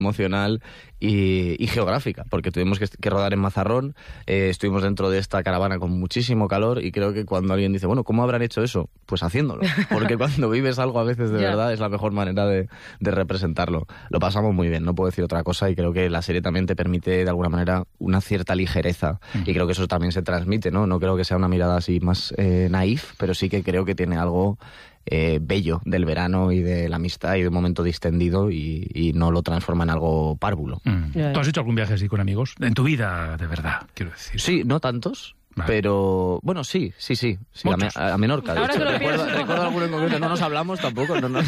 emocional y geográfica, porque tuvimos que rodar en Mazarrón, estuvimos dentro de esta caravana con muchísimo calor y creo que cuando alguien dice, bueno, ¿cómo habrán hecho eso? Pues haciéndolo, porque cuando vives algo a veces de verdad es la mejor manera de representarlo. Lo pasamos muy bien, no puedo decir otra cosa, y creo que la serie también te permite de alguna manera una cierta ligereza y creo que eso también se transmite, ¿no? No creo que sea una mirada así más naif, pero sí que creo que tiene algo bello del verano y de la amistad y de un momento distendido y no lo transforma en algo párvulo. ¿Tú has hecho algún viaje así con amigos? En tu vida, de verdad, quiero decir. Sí, no tantos. Vale. Pero, bueno, sí, a Menorca, de hecho. Recuerdo alguno en concreto, no nos hablamos tampoco. Hemos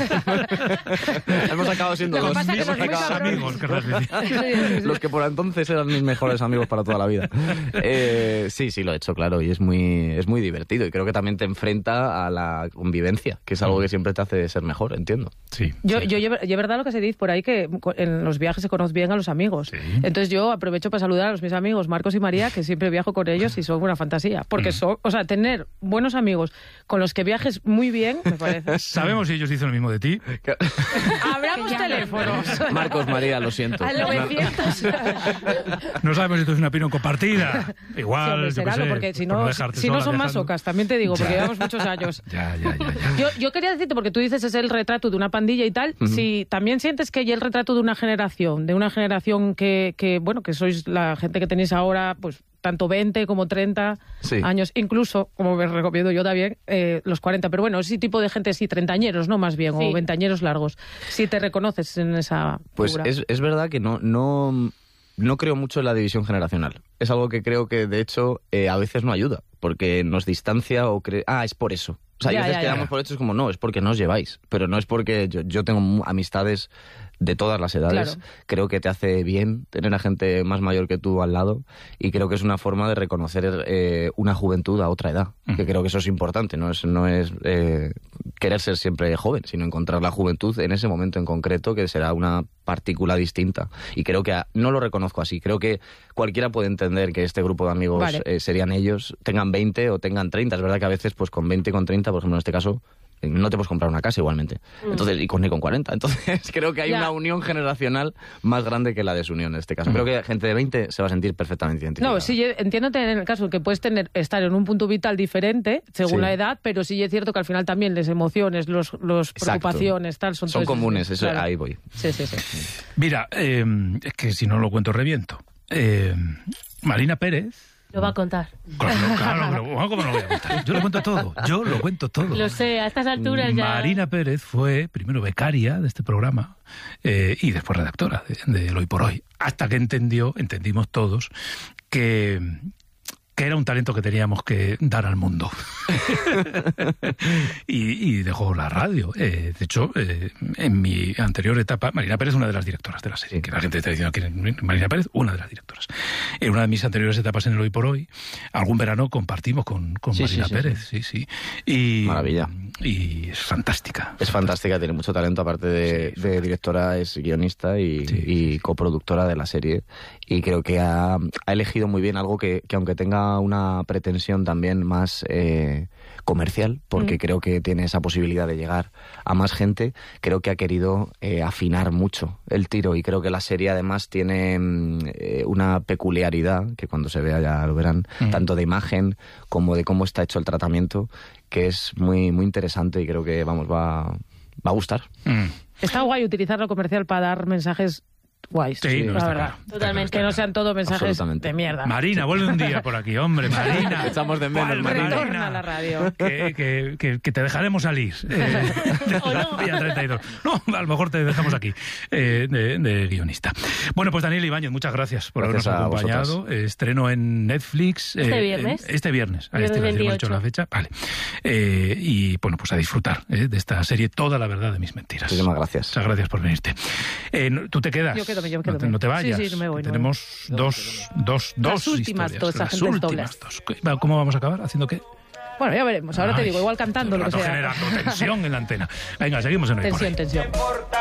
acabado siendo dos amigos. Los que por entonces eran mis mejores amigos para toda la vida. Sí, lo he hecho, claro, y es muy divertido. Y creo que también te enfrenta a la convivencia, que es algo que siempre te hace ser mejor, entiendo. Sí. Yo es verdad lo que se dice por ahí, que en los viajes se conoce bien a los amigos. Sí. Entonces yo aprovecho para saludar a mis amigos Marcos y María, que siempre viajo con ellos y son una fantasía, porque tener buenos amigos con los que viajes muy bien, me parece. ¿Sabemos si ellos dicen lo mismo de ti? Abramos teléfonos. Marcos, María, lo siento. Al 900. No sabemos si esto es una opinión compartida. Igual, sí, hombre, porque si no son masocas, también te digo, porque llevamos muchos años. Ya. Yo quería decirte, porque tú dices es el retrato de una pandilla y tal, si también sientes que hay el retrato de una generación que sois la gente que tenéis ahora, pues tanto 20 como 30 años, incluso, como me recomiendo yo también, los 40. Pero bueno, ese tipo de gente sí, treintañeros, ¿no? Más bien, o veintañeros largos. Si te reconoces en esa figura. Pues es verdad que no creo mucho en la división generacional. Es algo que creo que, de hecho, a veces no ayuda, porque nos distancia o es por eso. O sea, a veces quedamos por hechos como, no, es porque no os lleváis. Pero no es porque yo tengo amistades de todas las edades. Claro. Creo que te hace bien tener a gente más mayor que tú al lado, y creo que es una forma de reconocer una juventud a otra edad, que creo que eso es importante. No es querer ser siempre joven, sino encontrar la juventud en ese momento en concreto, que será una partícula distinta. Y creo que no lo reconozco así. Creo que cualquiera puede entender que este grupo de amigos serían ellos, tengan 20 o tengan 30. Es verdad que a veces, pues con 20 y con 30, por ejemplo, en este caso, no te puedes comprar una casa igualmente. Entonces, ni con 40. Entonces, creo que hay una unión generacional más grande que la desunión en este caso. Creo que gente de 20 se va a sentir perfectamente identificada. No, sí, entiendo en el caso que puedes estar en un punto vital diferente según la edad, pero sí es cierto que al final también las emociones, los preocupaciones, tal, son comunes, eso, claro. Ahí voy. Sí. Mira, es que si no lo cuento reviento. Marina Pérez... Lo va a contar. Claro, pero ¿cómo no lo voy a contar? Yo lo cuento todo. Lo sé, a estas alturas ya... Marina Pérez fue primero becaria de este programa y después redactora de Hoy por Hoy, hasta que entendimos todos que era un talento que teníamos que dar al mundo. y dejó la radio. De hecho, en mi anterior etapa, Marina Pérez es una de las directoras de la serie, que la gente está diciendo que Marina Pérez, una de las directoras. En una de mis anteriores etapas en el Hoy por Hoy, algún verano compartimos con Marina Pérez. Sí. Y, maravilla. Y es fantástica. Es fantástica, tiene mucho talento, aparte de directora, es guionista y coproductora de la serie. Y creo que ha elegido muy bien algo que aunque tenga una pretensión también más comercial, porque creo que tiene esa posibilidad de llegar a más gente, creo que ha querido afinar mucho el tiro, y creo que la serie además tiene una peculiaridad, que cuando se vea ya lo verán, tanto de imagen como de cómo está hecho el tratamiento, que es muy, muy interesante, y creo que va a gustar. Está guay utilizar lo comercial para dar mensajes guays, sí, la verdad. Claro. Totalmente. Que no sean todos mensajes de mierda. Márina, vuelve un día por aquí, hombre, Márina. Echamos de menos, Márina. Retorna a la radio. Que te dejaremos salir. Día 32. No, a lo mejor te dejamos aquí, de guionista. Bueno, pues Daniel Ibáñez, muchas gracias por habernos acompañado. Estreno en Netflix. Este viernes. Ahí hemos hecho la fecha. Vale. Y bueno, pues a disfrutar de esta serie, Toda la verdad de mis mentiras. Muchísimas gracias. Muchas gracias por venirte. ¿Tú te quedas? Yo quedo. No te vayas. Sí, no me voy. Tenemos dos las últimas historias. Las últimas dos. ¿Cómo vamos a acabar? ¿Haciendo qué? Bueno, ya veremos. Ahora te digo, igual cantando lo que sea. Generando tensión en la antena. Venga, seguimos en Hoy por Hoy. Tensión.